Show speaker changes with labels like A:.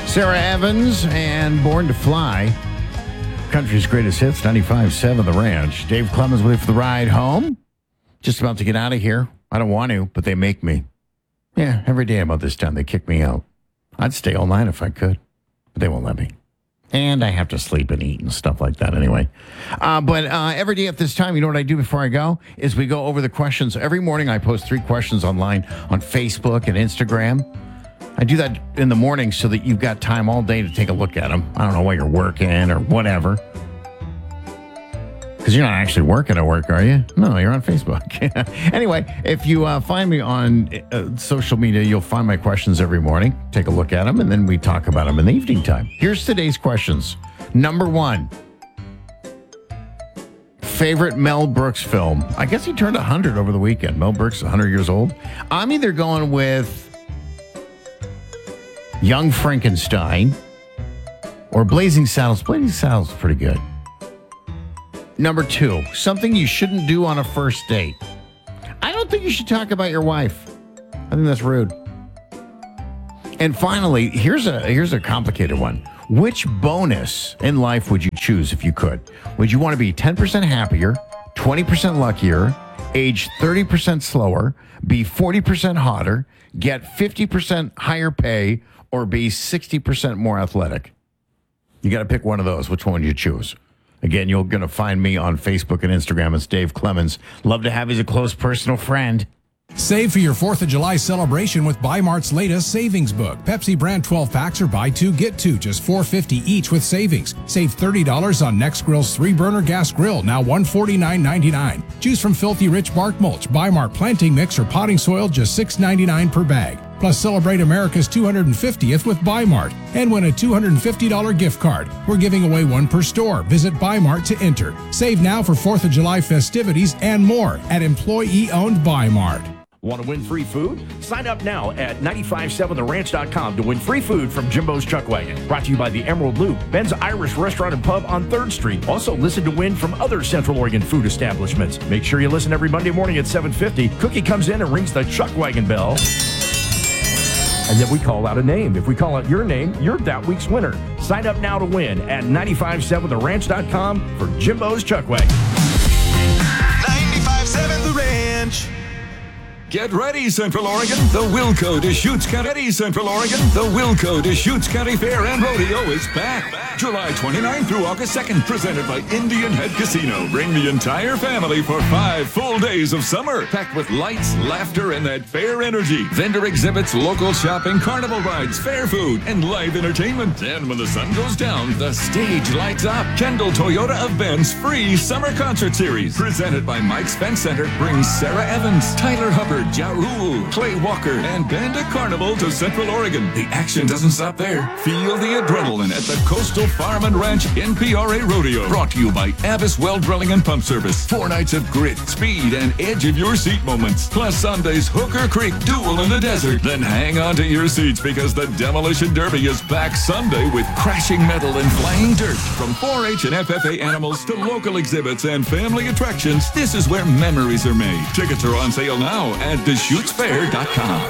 A: Sarah Evans and Born to Fly. Country's greatest hits, 95.7 The Ranch. Dave Clemens with you for the ride home. Just about to get out of here. I don't want to, but they make me. Yeah, every day about this time they kick me out. I'd stay all night if I could, but they won't let me. And I have to sleep and eat and stuff like that anyway. But every day at this time, you know what I do before I go? Is we go over the questions. Every morning I post 3 questions online on Facebook and Instagram. I do that in the morning so that you've got time all day to take a look at them. I don't know while you're working or whatever. Because you're not actually working at work, are you? No, you're on Facebook. Anyway, if you find me on social media, you'll find my questions every morning. Take a look at them, and then we talk about them in the evening time. Here's today's questions. Number 1. Favorite Mel Brooks film? I guess he turned 100 over the weekend. Mel Brooks is 100 years old. I'm either going with Young Frankenstein or Blazing Saddles. Blazing Saddles is pretty good. Number 2, something you shouldn't do on a first date. I don't think you should talk about your wife. I think that's rude. And finally, here's a complicated one. Which bonus in life would you choose if you could? Would you want to be 10% happier, 20% luckier, age 30% slower, be 40% hotter, get 50% higher pay, or be 60% more athletic? You got to pick one of those. Which one would you choose? Again, you're going to find me on Facebook and Instagram. It's Dave Clemens. Love to have you as a close personal friend.
B: Save for your 4th of July celebration with Bi-Mart's latest savings book. Pepsi brand 12 packs are buy 2, get 2, just $4.50 each with savings. Save $30 on NextGrill's 3-burner gas grill, now $149.99. Choose from Filthy Rich bark mulch, Bi-Mart planting mix, or potting soil, just $6.99 per bag. Plus, celebrate America's 250th with Bi-Mart and win a $250 gift card. We're giving away 1 per store. Visit Bi-Mart to enter. Save now for 4th of July festivities and more at employee-owned Bi-Mart.
C: Want to win free food? Sign up now at 957theranch.com to win free food from Jimbo's Chuck Wagon. Brought to you by the Emerald Loop, Ben's Irish Restaurant and Pub on 3rd Street. Also listen to win from other Central Oregon food establishments. Make sure you listen every Monday morning at 7:50. Cookie comes in and rings the Chuck Wagon bell. And then we call out a name. If we call out your name, you're that week's winner. Sign up now to win at 957theranch.com for Jimbo's Chuck Wagon.
D: 95.7 The Ranch. Get ready, Central Oregon. The Wilco Deschutes County, Central Oregon. The Wilco Deschutes County Fair and Rodeo is back. July 29th through August 2nd, presented by Indian Head Casino. Bring the entire family for 5 full days of summer, packed with lights, laughter, and that fair energy. Vendor exhibits, local shopping, carnival rides, fair food, and live entertainment. And when the sun goes down, the stage lights up. Kendall Toyota of Ben's free summer concert series, presented by Mike's Fence Center, brings Sarah Evans, Tyler Hubbard, Ja Rule, Clay Walker, and Banda Carnival to Central Oregon. The action doesn't stop there. Feel the adrenaline at the Coastal Farm and Ranch NPRA Rodeo. Brought to you by Abbas Well Drilling and Pump Service. 4 nights of grit, speed, and edge of your seat moments. Plus Sunday's Hooker Creek Duel in the Desert. Then hang on to your seats because the Demolition Derby is back Sunday with crashing metal and flying dirt. From 4-H and FFA animals to local exhibits and family attractions, this is where memories are made. Tickets are on sale now at DeschutesFair.com.